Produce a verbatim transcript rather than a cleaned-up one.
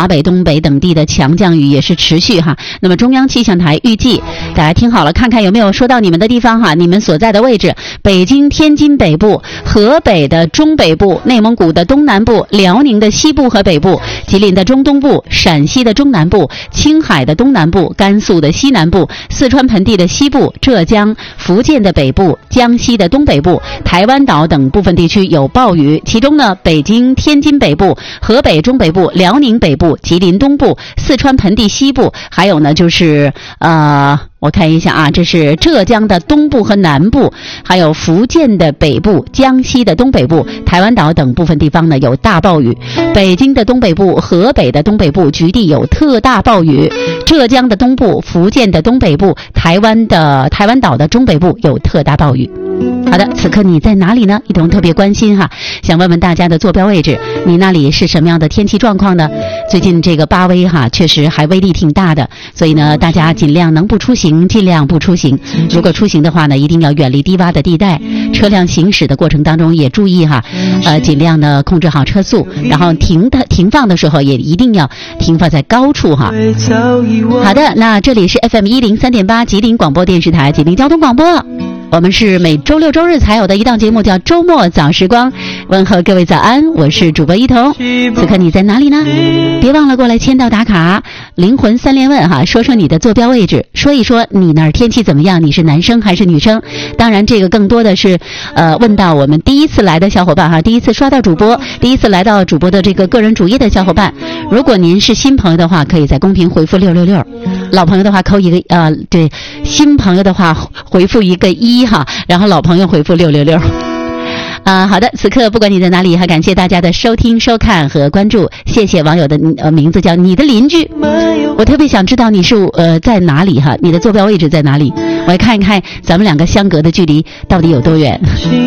华北、东北等地的强降雨也是持续哈。那么中央气象台预计，大家听好了，看看有没有说到你们的地方哈，你们所在的位置：北京、天津北部、河北的中北部、内蒙古的东南部、辽宁的西部和北部、吉林的中东部、陕西的中南部、青海的东南部、甘肃的西南部、四川盆地的西部、浙江、福建的北部、江西的东北部、台湾岛等部分地区有暴雨，其中呢，北京、天津北部、河北中北部、辽宁北部、吉林东部、四川盆地西部，还有呢就是呃我看一下啊，这是浙江的东部和南部，还有福建的北部、江西的东北部、台湾岛等部分地方呢有大暴雨。北京的东北部、河北的东北部局地有特大暴雨，浙江的东部、福建的东北部、台湾的台湾岛的中北部有特大暴雨。好的，此刻你在哪里呢？一同特别关心哈，想问问大家的坐标位置，你那里是什么样的天气状况呢？最近这个八威哈，确实还威力挺大的，所以呢，大家尽量能不出行尽量不出行。如果出行的话呢，一定要远离低洼的地带。车辆行驶的过程当中也注意哈，呃，尽量呢控制好车速，然后停的停放的时候也一定要停放在高处哈。好的，那这里是 F M 一零三点八吉林广播电视台吉林交通广播。我们是每周六周日才有的一档节目，叫周末早时光。问候各位早安，我是主播一彤。此刻你在哪里呢？别忘了过来签到打卡，灵魂三连问哈，说说你的坐标位置，说一说你那儿天气怎么样，你是男生还是女生？当然这个更多的是呃问到我们第一次来的小伙伴哈，第一次刷到主播，第一次来到主播的这个个人主页的小伙伴。如果您是新朋友的话，可以在公屏回复六六六，老朋友的话扣一个呃对，新朋友的话回复一个一哈，然后老朋友回复六六六。啊、呃，好的，此刻不管你在哪里，还感谢大家的收听、收看和关注。谢谢网友的呃名字叫你的邻居，我特别想知道你是呃在哪里哈，你的坐标位置在哪里？我来看一看咱们两个相隔的距离到底有多远。